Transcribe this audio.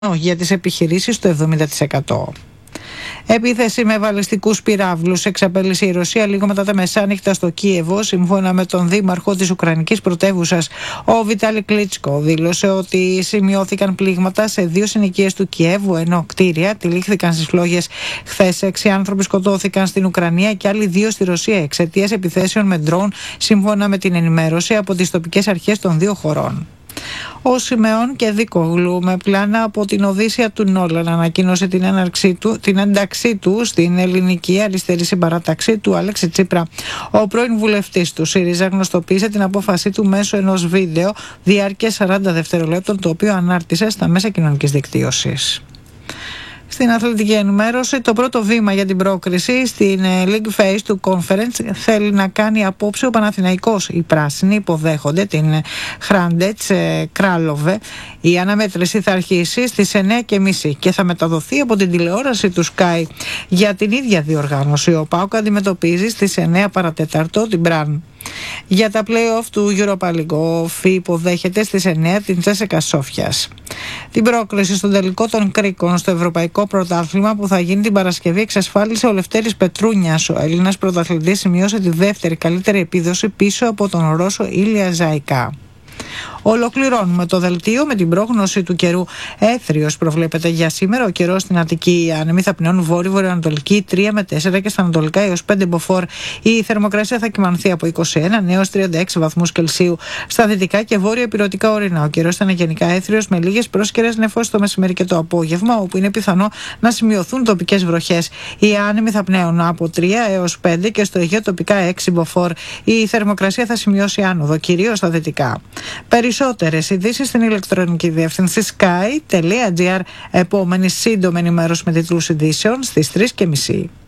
για τις επιχειρήσεις το 70%. Επίθεση με βαλιστικούς πυράβλους εξαπέλυσε η Ρωσία λίγο μετά τα μεσάνυχτα στο Κίεβο. Σύμφωνα με τον δήμαρχο της Ουκρανικής πρωτεύουσας, ο Βιτάλη Κλίτσκο, δήλωσε ότι σημειώθηκαν πλήγματα σε 2 συνοικίες του Κιέβου, ενώ κτίρια τυλίχθηκαν στις φλόγες. Χθες 6 άνθρωποι σκοτώθηκαν στην Ουκρανία και άλλοι 2 στη Ρωσία εξαιτίας επιθέσεων με ντρόουν, σύμφωνα με την ενημέρωση από τις τοπικές αρχές των 2 χωρών. Ο Σιμεών Κεδίκογλου, με πλάνα από την Οδύσσια του Νόλαν, ανακοίνωσε την ένταξή του στην ελληνική αριστερή συμπαράταξη του Αλέξη Τσίπρα. Ο πρώην βουλευτής του ΣΥΡΙΖΑ γνωστοποίησε την απόφασή του μέσω ενός βίντεο διάρκειας 40 δευτερολέπτων, το οποίο ανάρτησε στα μέσα κοινωνικής δικτύωσης. Στην αθλητική ενημέρωση, το πρώτο βήμα για την πρόκριση στην League Phase του Conference θέλει να κάνει απόψε ο Παναθηναϊκός. Οι πράσινοι υποδέχονται την Χράντετς Κράλοβε. Η αναμέτρηση θα αρχίσει στις 9:30 και θα μεταδοθεί από την τηλεόραση του Sky. Για την ίδια διοργάνωση, ο ΠΑΟΚ αντιμετωπίζει στις 9 παρατέταρτο την Μπραν. Για τα play-off του Europa League, ο ΦΥ υποδέχεται στις 9 την Τσέσσεκα Σόφιας. Την πρόκριση στον τελικό των Κρίκων στο Ευρωπαϊκό Πρωτάθλημα που θα γίνει την Παρασκευή εξασφάλισε ο Λευτέρης Πετρούνιας. Ο Έλληνας πρωταθλητής σημείωσε τη δεύτερη καλύτερη επίδοση πίσω από τον Ρώσο Ήλια Ζαϊκά. Ολοκληρώνουμε το δελτίο με την πρόγνωση του καιρού. Έθριος προβλέπεται για σήμερα. Ο καιρός στην Αττική, άνεμοι θα πνέουν βόρειο-βορειοανατολική 3 με 4 και στα ανατολικά έως 5 μποφόρ. Η θερμοκρασία θα κυμανθεί από 21 έως 36 βαθμούς Κελσίου. Στα δυτικά και βόρειο-ηπειρωτικά ορεινά, ο καιρός θα είναι γενικά έθριος με λίγες πρόσκαιρες νεφώσεις το μεσημέρι και το απόγευμα, όπου είναι πιθανό να σημειωθούν τοπικές βροχές. Οι άνεμοι θα πνέουν από 3 έως 5 και στο Αιγαίο τοπικά 6 μποφόρ. Η θερμοκρασία θα σημειώσει άνοδο, κυρίως στα δυτικά. Περισσότερες ειδήσεις στην ηλεκτρονική διεύθυνση sky.gr. Επόμενη σύντομη ενημέρωση με τίτλους ειδήσεων στις 3:30.